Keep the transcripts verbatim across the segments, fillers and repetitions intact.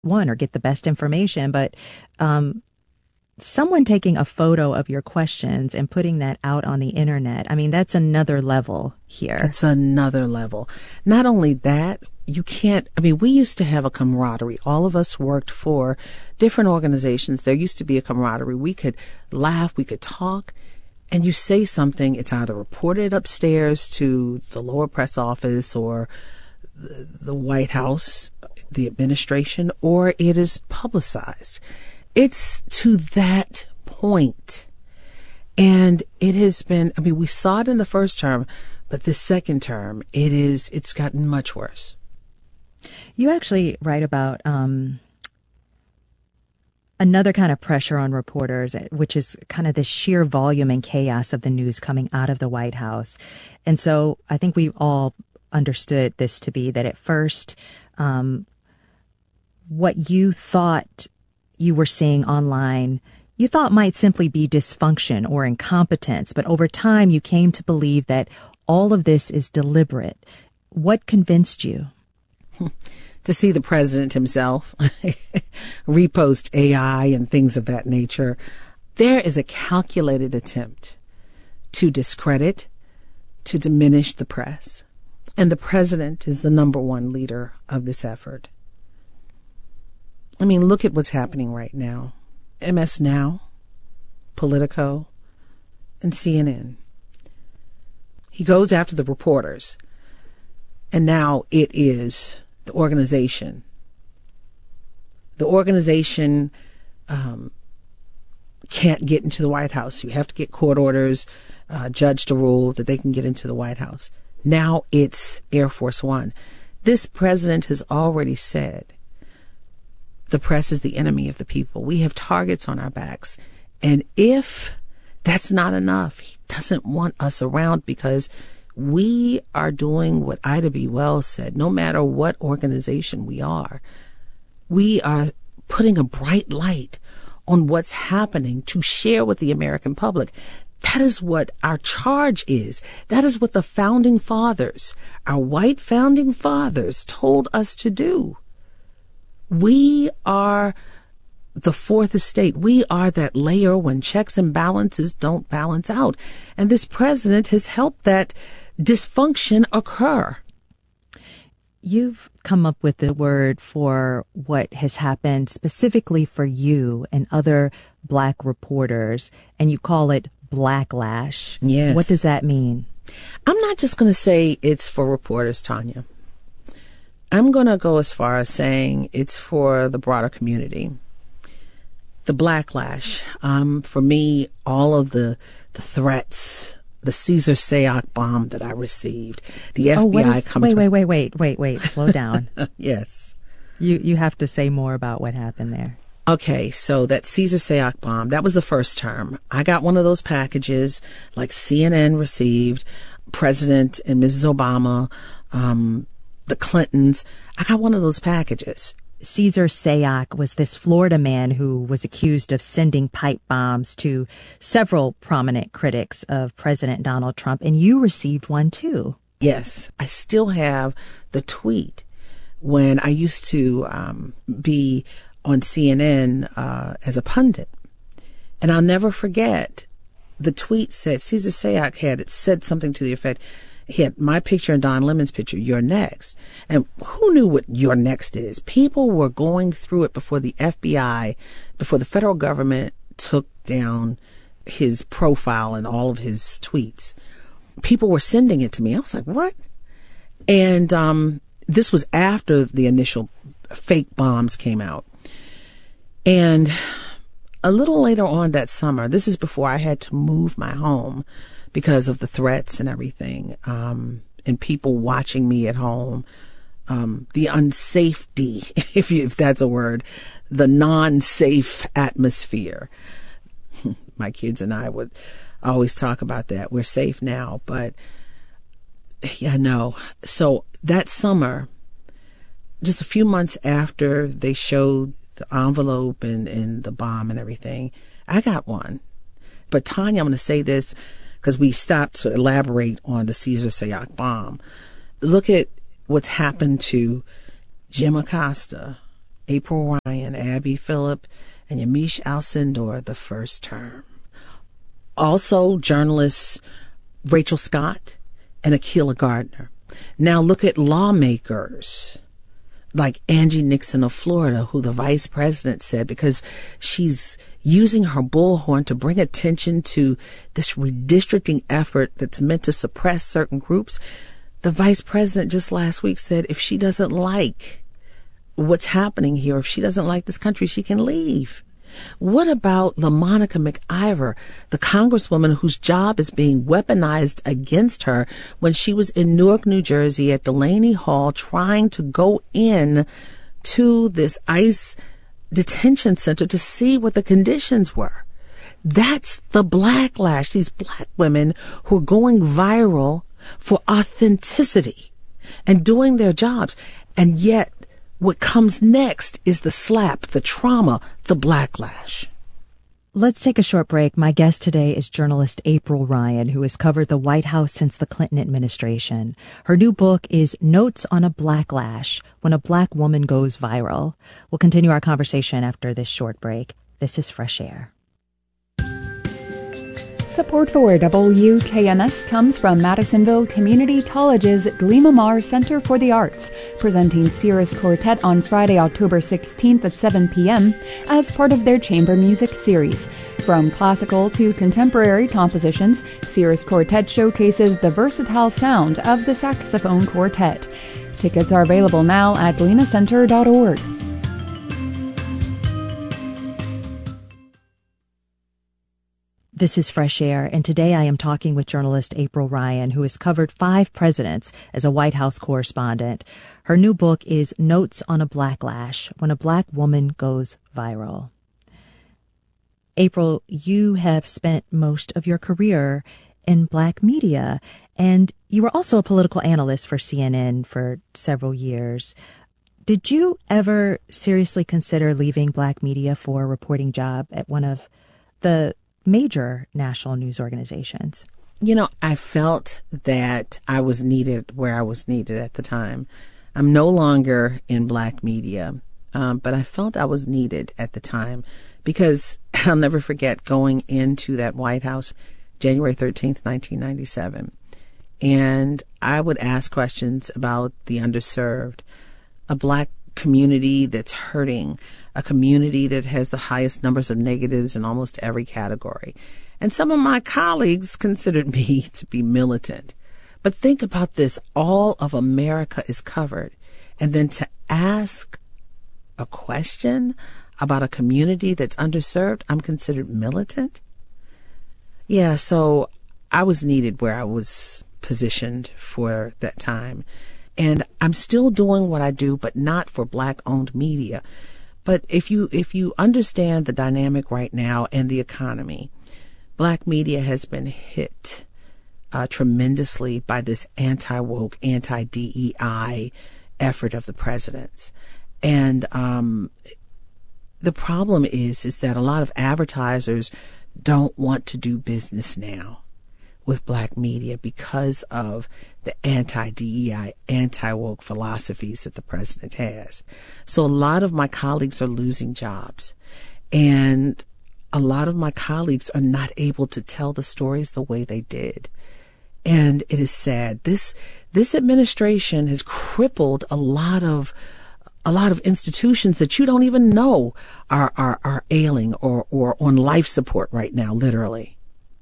one, or get the best information, but um, someone taking a photo of your questions and putting that out on the internet, I mean, that's another level here. It's another level. Not only that, you can't, I mean, we used to have a camaraderie. All of us worked for different organizations. There used to be a camaraderie. We could laugh, we could talk, and you say something, it's either reported upstairs to the lower press office or the, the White House, the administration, or it is publicized. It's to that point. And it has been, I mean, we saw it in the first term, but this second term, it is, it's gotten much worse. You actually write about um, another kind of pressure on reporters, which is kind of the sheer volume and chaos of the news coming out of the White House. And so I think we all understood this to be that at first, um, what you thought you were seeing online, you thought might simply be dysfunction or incompetence. But over time, you came to believe that all of this is deliberate. What convinced you? To see the president himself repost A I and things of that nature, there is a calculated attempt to discredit, to diminish the press. And the president is the number one leader of this effort. I mean, look at what's happening right now. M S Now, Politico, and C N N. He goes after the reporters. And now it is the organization. The organization um, can't get into the White House. You have to get court orders, uh, judge to rule that they can get into the White House. Now it's Air Force One. This president has already said the press is the enemy of the people. We have targets on our backs. And if that's not enough, he doesn't want us around because we are doing what Ida B. Wells said. No matter what organization we are, we are putting a bright light on what's happening to share with the American public. That is what our charge is. That is what the founding fathers, our white founding fathers, told us to do. We are the fourth estate. We are that layer when checks and balances don't balance out. And this president has helped that dysfunction occur. You've come up with the word for what has happened specifically for you and other Black reporters, and you call it blacklash. Yes. What does that mean? I'm not just going to say it's for reporters, Tanya. I'm going to go as far as saying it's for the broader community. The blacklash. Um, for me, all of the the threats, the Cesar Sayoc bomb that I received, the F B I oh, what is, coming. Wait, wait, wait, wait, wait, wait. Slow down. Yes. You you have to say more about what happened there. Okay, so that Cesar Sayoc bomb, that was the first term. I got one of those packages like C N N received, President and Missus Obama, um, the Clintons. I got one of those packages. Cesar Sayoc was this Florida man who was accused of sending pipe bombs to several prominent critics of President Donald Trump, and you received one too. Yes, I still have the tweet when I used to um, be on C N N uh, as a pundit. And I'll never forget, the tweet said, Cesar Sayoc had it said something to the effect, he had my picture and Don Lemon's picture, "You're next." And who knew what "you're next" is? People were going through it before the F B I, before the federal government took down his profile and all of his tweets. People were sending it to me. I was like, what? And um, this was after the initial fake bombs came out. And a little later on that summer, this is before I had to move my home because of the threats and everything, um, and people watching me at home, um, the unsafety, if, you, if that's a word, the non-safe atmosphere. My kids and I would always talk about that. We're safe now, but yeah, no. So that summer, just a few months after they showed the envelope and, and the bomb and everything, I got one. But Tanya, I'm going to say this because we stopped to elaborate on the Cesar Sayoc bomb. Look at what's happened to Jim Acosta April Ryan, Abby Phillip, and Yamiche Alcindor the first term. Also, journalists Rachel Scott and Akilah Gardner. Now look at lawmakers like Angie Nixon of Florida, who the vice president said, because she's using her bullhorn to bring attention to this redistricting effort that's meant to suppress certain groups. The vice president just last week said if she doesn't like what's happening here, if she doesn't like this country, she can leave. What about LaMonica McIver, the congresswoman whose job is being weaponized against her when she was in Newark, New Jersey at Delaney Hall trying to go in to this ICE detention center to see what the conditions were? That's the blacklash. These black women who are going viral for authenticity and doing their jobs. And yet what comes next is the slap, the trauma, the blacklash. Let's take a short break. My guest today is journalist April Ryan, who has covered the White House since the Clinton administration. Her new book is Notes on a Blacklash: When a Black Woman Goes Viral. We'll continue our conversation after this short break. This is Fresh Air. Support for W K M S comes from Madisonville Community College's Glima Mar Center for the Arts, presenting Cirrus Quartet on Friday, October sixteenth at seven p.m. as part of their chamber music series. From classical to contemporary compositions, Cirrus Quartet showcases the versatile sound of the saxophone quartet. Tickets are available now at glima center dot org. This is Fresh Air, and today I am talking with journalist April Ryan, who has covered five presidents as a White House correspondent. Her new book is Notes on a Blacklash: When a Black Woman Goes Viral. April, you have spent most of your career in black media, and you were also a political analyst for C N N for several years. Did you ever seriously consider leaving black media for a reporting job at one of the major national news organizations? You know, I felt that I was needed where I was needed at the time. I'm no longer in black media, um, but I felt I was needed at the time because I'll never forget going into that White House January thirteenth, nineteen ninety-seven. And I would ask questions about the underserved, a black community that's hurting, a community that has the highest numbers of negatives in almost every category. And some of my colleagues considered me to be militant. But think about this. All of America is covered. And then to ask a question about a community that's underserved, I'm considered militant? Yeah, so I was needed where I was positioned for that time. And I'm still doing what I do, but not for black-owned media. But if you if you understand the dynamic right now and the economy, black media has been hit uh, tremendously by this anti-woke, anti-D E I effort of the president's. And um, the problem is, is that a lot of advertisers don't want to do business now with black media because of the anti-D E I, anti-woke philosophies that the president has. So a lot of my colleagues are losing jobs, and a lot of my colleagues are not able to tell the stories the way they did. And it is sad. This, this administration has crippled a lot of a lot of institutions that you don't even know are, are, are ailing or, or on life support right now, literally.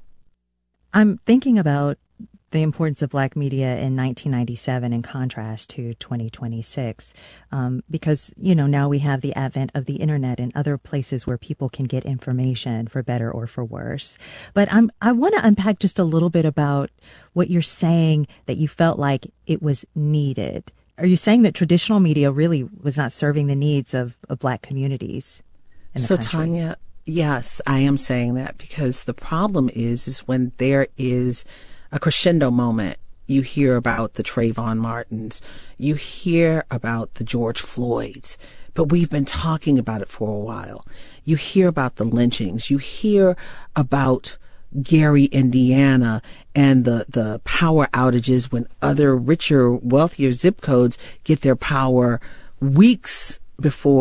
I'm thinking about the importance of black media in nineteen ninety-seven in contrast to twenty twenty-six, um, because, you know, now we have the advent of the internet and other places where people can get information for better or for worse. But I'm, I want to unpack just a little bit about what you're saying, that you felt like it was needed. Are you saying that traditional media really was not serving the needs of, of black communities in the so, country? Tanya, yes, I am saying that because the problem is, is when there is a crescendo moment, you hear about the Trayvon Martins, you hear about the George Floyds, but we've been talking about it for a while. You hear about the lynchings, you hear about Gary, Indiana, and the, the power outages when other richer, wealthier zip codes get their power weeks before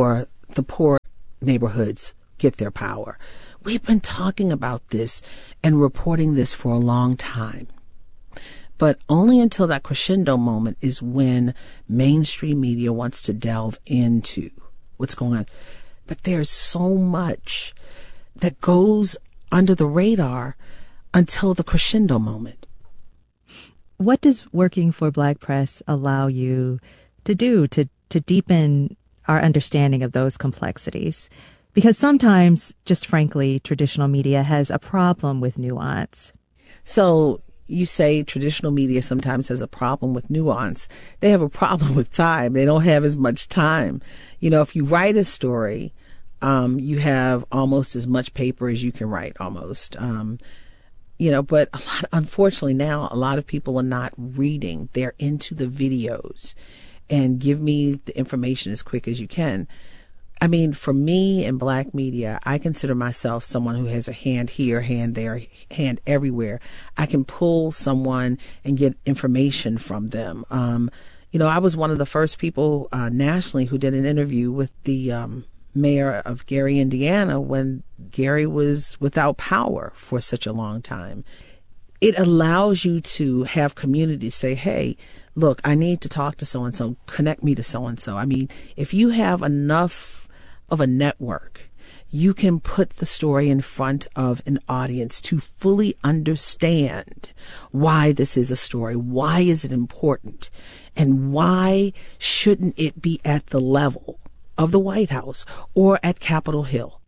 the poor neighborhoods get their power. We've been talking about this and reporting this for a long time. But only until that crescendo moment is when mainstream media wants to delve into what's going on. But there's so much that goes under the radar until the crescendo moment. What does working for Black Press allow you to do to, to deepen our understanding of those complexities? Because sometimes, just frankly, traditional media has a problem with nuance. So you say traditional media sometimes has a problem with nuance. They have a problem with time. They don't have as much time. You know, if you write a story, um, you have almost as much paper as you can write, almost. Um, you know, but a lot, unfortunately now, a lot of people are not reading. They're into the videos and give me the information as quick as you can. I mean, for me in Black media, I consider myself someone who has a hand here, hand there, hand everywhere. I can pull someone and get information from them. Um, you know, I was one of the first people uh, nationally who did an interview with the um, mayor of Gary, Indiana, when Gary was without power for such a long time. It allows you to have community say, hey, look, I need to talk to so-and-so, connect me to so-and-so. I mean, if you have enough of a network, you can put the story in front of an audience to fully understand why this is a story, why is it important, and why shouldn't it be at the level of the White House or at Capitol Hill.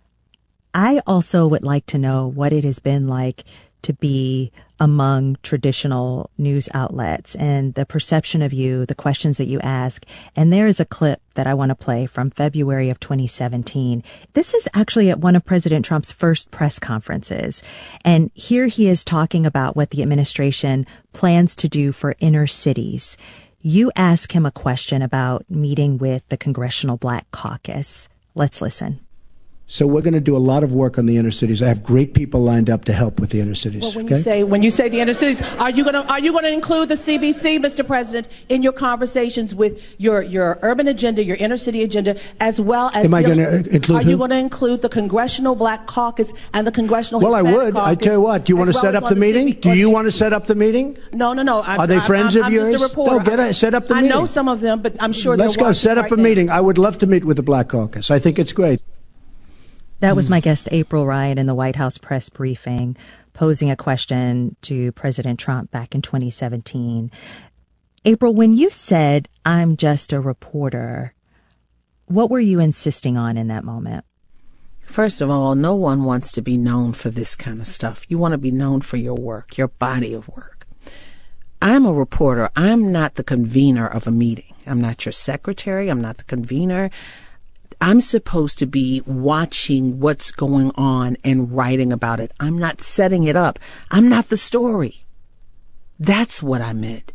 I also would like to know what it has been like to be among traditional news outlets and the perception of you, the questions that you ask. And there is a clip that I want to play from February of twenty seventeen. This is actually at one of President Trump's first press conferences. And here he is talking about what the administration plans to do for inner cities. You ask him a question about meeting with the Congressional Black Caucus. Let's listen. So we're going to do a lot of work on the inner cities. I have great people lined up to help with the inner cities. Well, when okay? you say when you say the inner cities, are you going to are you going to include the C B C, Mister President, in your conversations with your your urban agenda, your inner city agenda, as well as? Am I going to include? Are who? you going to include the Congressional Black Caucus and the Congressional? Well, Hispanic I would. Caucus, I tell you what. Do you want to well set up the meeting? C B C, do you want to set up the meeting? No, no, no. I'm, Are they I'm, friends I'm, of I'm yours? Just a reporter. No, get a, set up the I meeting. I know some of them, but I'm sure. Let's go set up right a now. meeting. I would love to meet with the Black Caucus. I think it's great. That was my guest, April Ryan, in the White House press briefing, posing a question to President Trump back in twenty seventeen. April, when you said, I'm just a reporter, what were you insisting on in that moment? First of all, no one wants to be known for this kind of stuff. You want to be known for your work, your body of work. I'm a reporter. I'm not the convener of a meeting. I'm not your secretary. I'm not the convener. I'm supposed to be watching what's going on and writing about it. I'm not setting it up. I'm not the story. That's what I meant.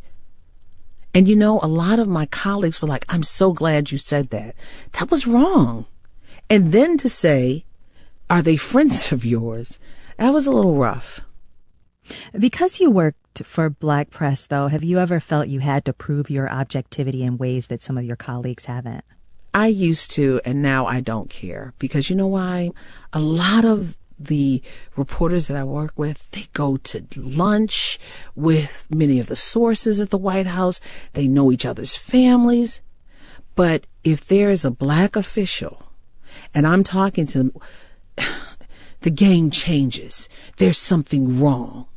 And you know, a lot of my colleagues were like, I'm so glad you said that. That was wrong. And then to say, are they friends of yours? That was a little rough. Because you worked for Black Press, though, have you ever felt you had to prove your objectivity in ways that some of your colleagues haven't? I used to, and now I don't care. Because you know why? A lot of the reporters that I work with, they go to lunch with many of the sources at the White House. They know each other's families. But if there is a Black official and I'm talking to them, the game changes. There's something wrong.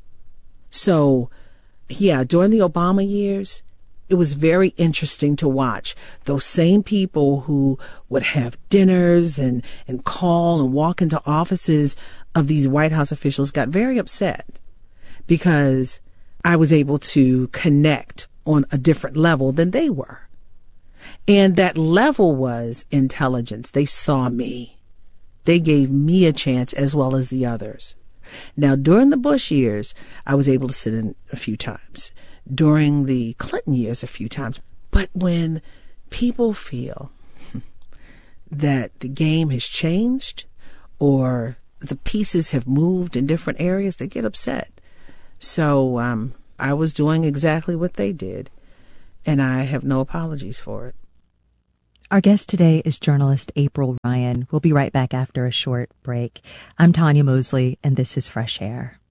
So, yeah, during the Obama years, it was very interesting to watch those same people who would have dinners and, and call and walk into offices of these White House officials got very upset because I was able to connect on a different level than they were. And that level was intelligence. They saw me. They gave me a chance as well as the others. Now, during the Bush years, I was able to sit in a few times. During the Clinton years, a few times. But when people feel that the game has changed or the pieces have moved in different areas, they get upset. So um, I was doing exactly what they did, and I have no apologies for it. Our guest today is journalist April Ryan. We'll be right back after a short break. I'm Tanya Mosley, and this is Fresh Air.